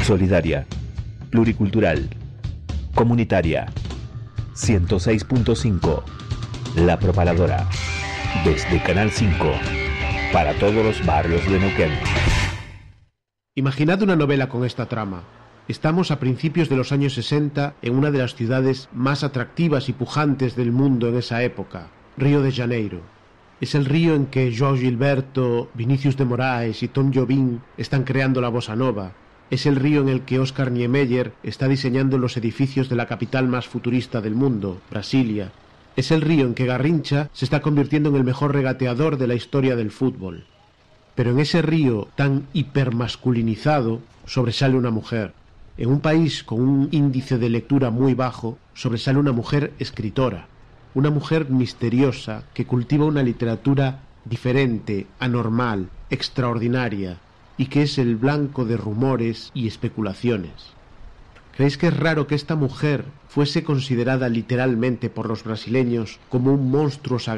solidaria, pluricultural, comunitaria. 106.5, La Propaladora, desde Canal 5, para todos los barrios de Neuquén. Imaginad una novela con esta trama. Estamos a principios de los años 60 en una de las ciudades más atractivas y pujantes del mundo en esa época, Río de Janeiro. Es el río en que João Gilberto, Vinícius de Moraes y Tom Jobim están creando la bossa nova. Es el río en el que Oscar Niemeyer está diseñando los edificios de la capital más futurista del mundo, Brasilia. Es el río en que Garrincha se está convirtiendo en el mejor regateador de la historia del fútbol. Pero en ese río tan hipermasculinizado sobresale una mujer. En un país con un índice de lectura muy bajo, sobresale una mujer escritora. Una mujer misteriosa que cultiva una literatura diferente, anormal, extraordinaria, y que es el blanco de rumores y especulaciones. ¿Creéis que es raro que esta mujer fuese considerada literalmente por los brasileños como un monstruo sagrado?